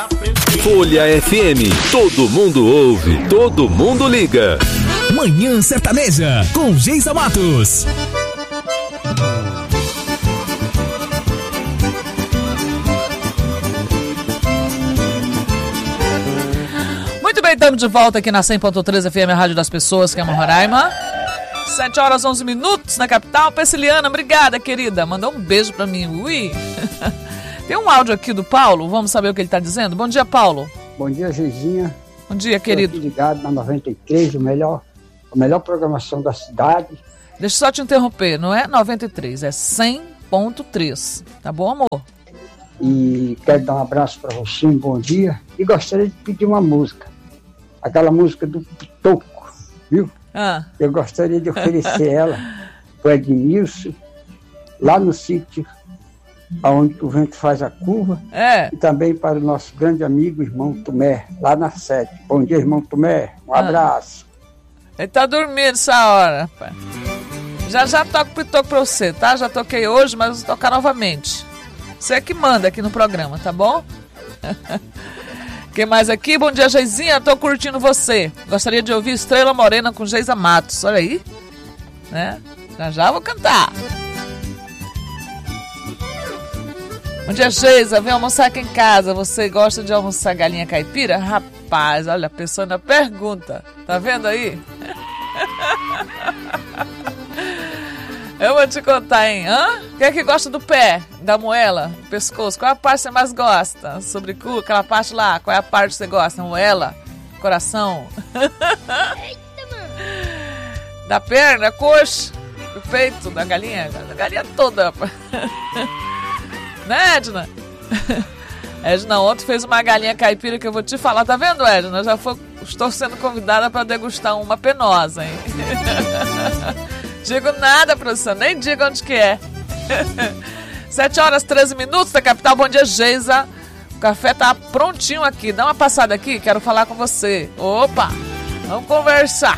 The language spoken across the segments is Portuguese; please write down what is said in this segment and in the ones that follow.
Folha FM, todo mundo ouve, todo mundo liga. Manhã Sertaneja, com Geisa Matos. Muito bem, estamos de volta aqui na 100.3 FM, a Rádio das Pessoas, que é Roraima. 7 horas 11 minutos na capital. Peciliana, obrigada, querida. Mandou um beijo pra mim. Ui. Tem um áudio aqui do Paulo, vamos saber o que ele tá dizendo. Bom dia, Paulo. Bom dia, Geizinha. Bom dia, querido. Estou aqui ligado na 93, a melhor programação da cidade. Deixa eu só te interromper, não é 93, é 100.3. Tá bom, amor? E quero dar um abraço para você, um bom dia. E gostaria de pedir uma música. Aquela música do Pitoco, viu? Eu gostaria de oferecer ela para o Edmilson, lá no sítio onde o vento faz a curva. E também para o nosso grande amigo, irmão Tomé, lá na sede. Bom dia, irmão Tomé. Um abraço. Ele tá dormindo essa hora, rapaz. Já toco o Pitoco pra você, tá? Já toquei hoje, mas vou tocar novamente. Você é que manda aqui no programa, tá bom? Quem mais aqui? Bom dia, Geizinha. Tô curtindo você. Gostaria de ouvir Estrela Morena com Geisa Matos. Olha aí. Né? Já vou cantar. Bom dia, Geisa. Vem almoçar aqui em casa. Você gosta de almoçar galinha caipira? Rapaz, olha, a pessoa ainda pergunta. Tá vendo aí? Eu vou te contar, hein? Quem é que gosta do pé, da moela, do pescoço? Qual é a parte que você mais gosta? Sobrecu, aquela parte lá. Qual é a parte que você gosta? Moela? Coração? Eita, mano. Da perna, coxa, do peito, da galinha toda. Né, Edna? Edna ontem fez uma galinha caipira que eu vou te falar. Tá vendo, Edna? Estou sendo convidada para degustar uma penosa, hein? Digo nada, professor, nem diga onde que é. 7 horas 13 minutos da capital. Bom dia, Geisa. O café tá prontinho aqui. Dá uma passada aqui, quero falar com você. Opa, vamos conversar.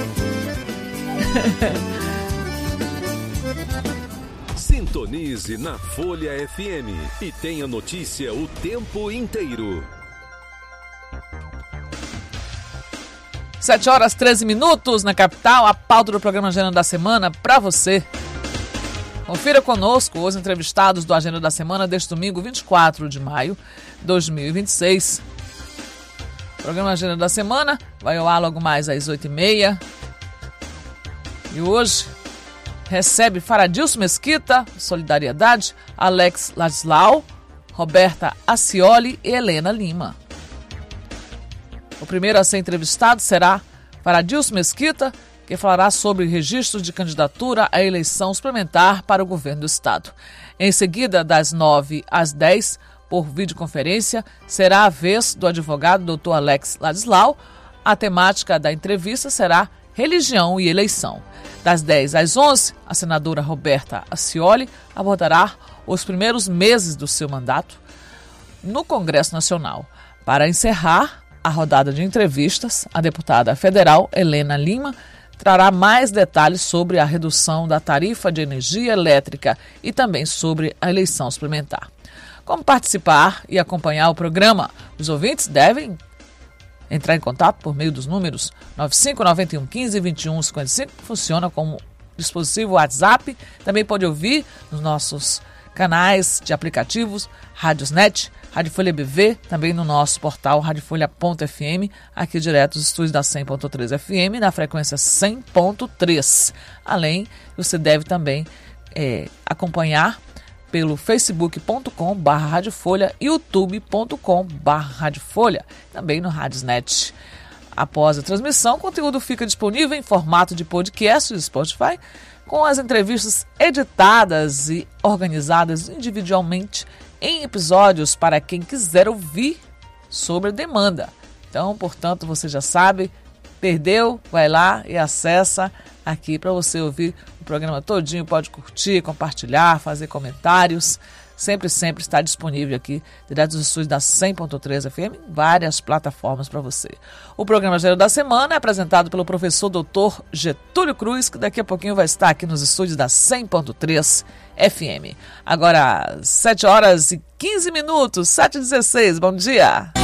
Sintonize na Folha FM e tenha notícia o tempo inteiro. 7 horas 13 minutos na capital, a pauta do programa Agenda da Semana para você. Confira conosco os entrevistados do Agenda da Semana deste domingo, 24 de maio de 2026. O programa Agenda da Semana vai ao ar logo mais às 8h30. E hoje recebe Faradilson Mesquita, Solidariedade, Alex Ladislau, Roberta Acioli e Helena Lima. O primeiro a ser entrevistado será Faradilson Mesquita, que falará sobre registro de candidatura à eleição suplementar para o governo do estado. Em seguida, das 9 às 10, por videoconferência, será a vez do advogado Dr. Alex Ladislau. A temática da entrevista será religião e eleição. Das 10 às 11, a senadora Roberta Acioli abordará os primeiros meses do seu mandato no Congresso Nacional. Para encerrar a rodada de entrevistas, a deputada federal Helena Lima trará mais detalhes sobre a redução da tarifa de energia elétrica e também sobre a eleição suplementar. Como participar e acompanhar o programa? Os ouvintes devem entrar em contato por meio dos números 9591 15 21 55, que funciona como dispositivo WhatsApp. Também pode ouvir nos nossos canais de aplicativos Rádiosnet, Rádio Folha BV, também no nosso portal radiofolha.fm, aqui direto dos estúdios da 100.3 FM, na frequência 100.3. Além, você deve também acompanhar pelo facebook.com/radiofolha, youtube.com/radiofolha, também no Radiosnet. Após a transmissão, o conteúdo fica disponível em formato de podcast do Spotify, com as entrevistas editadas e organizadas individualmente em episódios para quem quiser ouvir sobre demanda. Então, portanto, você já sabe, perdeu, vai lá e acessa aqui para você ouvir o programa todinho, pode curtir, compartilhar, fazer comentários, sempre está disponível aqui, direto dos estúdios da 100.3 FM, em várias plataformas para você. O programa Gênero da Semana é apresentado pelo professor Dr. Getúlio Cruz, que daqui a pouquinho vai estar aqui nos estúdios da 100.3 FM. Agora, 7 horas e 15 minutos, 7h16, bom dia!